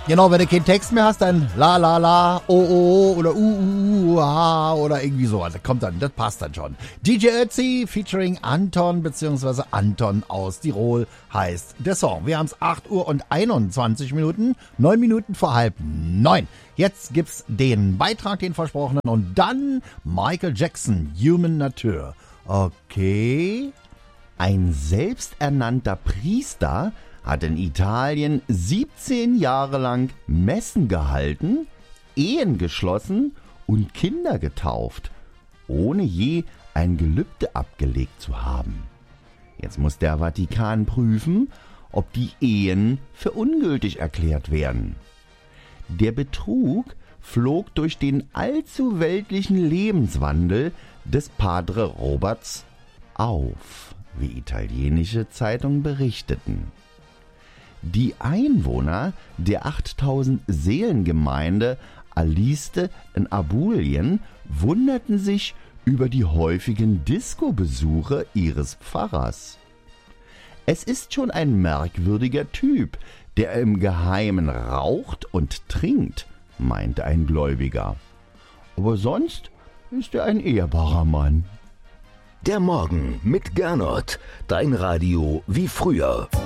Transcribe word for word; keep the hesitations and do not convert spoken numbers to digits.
Genau, wenn du keinen Text mehr hast, dann la la la, oh oh oder uh uh uh ah oder irgendwie sowas. Das kommt dann, das passt dann schon. D J Ötzi featuring Anton bzw. Anton aus Tirol heißt der Song. Wir haben es acht Uhr und einundzwanzig Minuten, neun Minuten vor halb neun. Jetzt gibt's den Beitrag, den versprochenen, und dann Michael Jackson, Human Nature. Okay. Ein selbsternannter Priester hat in Italien siebzehn Jahre lang Messen gehalten, Ehen geschlossen und Kinder getauft, ohne je ein Gelübde abgelegt zu haben. Jetzt muss der Vatikan prüfen, ob die Ehen für ungültig erklärt werden. Der Betrug flog durch den allzu weltlichen Lebenswandel des Padre Roberts auf, wie italienische Zeitungen berichteten. Die Einwohner der achttausend-Seelen-Gemeinde Aliste in Apulien wunderten sich über die häufigen Disco-Besuche ihres Pfarrers. Es ist schon ein merkwürdiger Typ, der im Geheimen raucht und trinkt, meinte ein Gläubiger. Aber sonst ist er ein ehrbarer Mann. Der Morgen mit Gernot, dein Radio wie früher.